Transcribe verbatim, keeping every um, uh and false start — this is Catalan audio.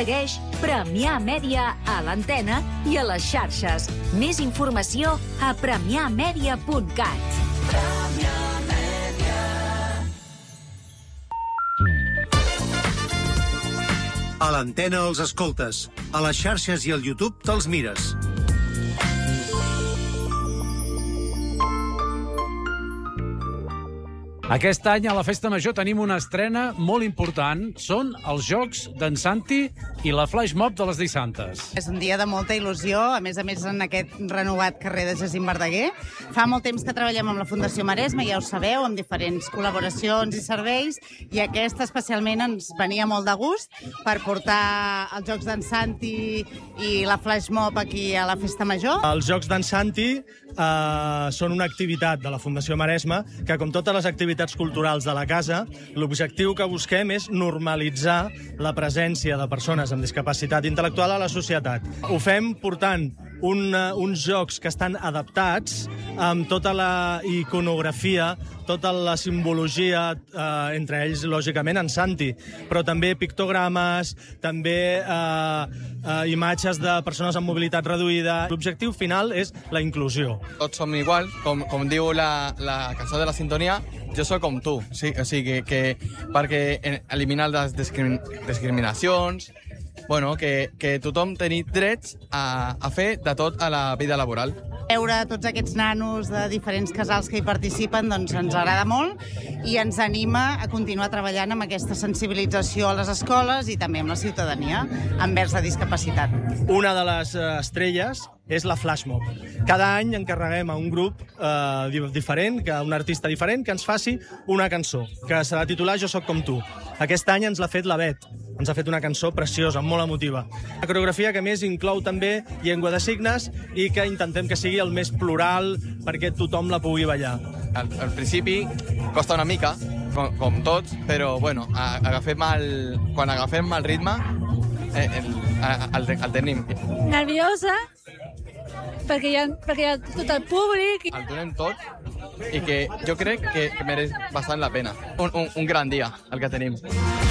Segueix Premià Mèdia a l'antena i a les xarxes. Més informació a premià mèdia punt cat. A l'antena els escoltes. A les xarxes i al YouTube te'ls mires. Aquest any a la Festa Major tenim una estrena molt important. Són els Jocs d'en Santi i la Flash Mob de les Dissantes. És un dia de molta il·lusió, a més a més en aquest renovat carrer de Jacint Verdaguer. Fa molt temps que treballem amb la Fundació Maresme, ja ho sabeu, amb diferents col·laboracions i serveis, i aquesta especialment ens venia molt de gust per portar els Jocs d'en Santi i la Flash Mob aquí a la Festa Major. Els Jocs d'en Santi eh, són una activitat de la Fundació Maresme que, com totes les activitats culturals de la casa, l'objectiu que busquem és normalitzar la presència de persones amb discapacitat intel·lectual a la societat. Ho fem portant un, uh, uns jocs que estan adaptats amb tota la iconografia, tota la simbologia, eh, entre ells, lògicament, en Santi, però també pictogrames, també eh, eh, imatges de persones amb mobilitat reduïda. L'objectiu final és la inclusió. Tots som iguals, com, com diu la, la cançó de la sintonia, jo sóc com tu, sí, o sigui, que, que perquè eliminar les discrimin discriminacions, bueno, que, que tothom tingui drets a, a fer de tot a la vida laboral. Veure tots aquests nanos de diferents casals que hi participen doncs ens agrada molt i ens anima a continuar treballant amb aquesta sensibilització a les escoles i també amb la ciutadania envers la discapacitat. Una de les estrelles és la Flash Mob. Cada any encarreguem a un grup eh, diferent, que un artista diferent, que ens faci una cançó, que serà titular Jo soc com tu. Aquest any ens l'ha fet la Bet. Ens ha fet una cançó preciosa, molt emotiva. Una coreografia que, a més, inclou també llengua de signes i que intentem que sigui el més plural perquè tothom la pugui ballar. Al, al principi costa una mica, com, com tots, però bueno, agafem el, quan agafem el ritme, eh, el, el, el tenim. Nerviosa, perquè hi ha, perquè hi ha tot el públic. El donem tot i que jo crec que mereix bastant la pena. Un, un, un gran dia, el que tenim.